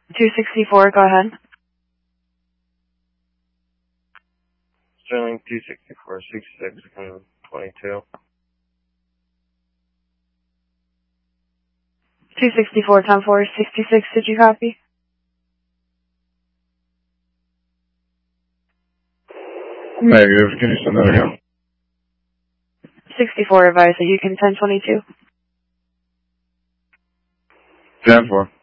264, go ahead. Sterling 264, 66, 22. 264, 10-4, 66, did you copy? Negative, can you send that again? 64, advise that you can 1022. 10-4.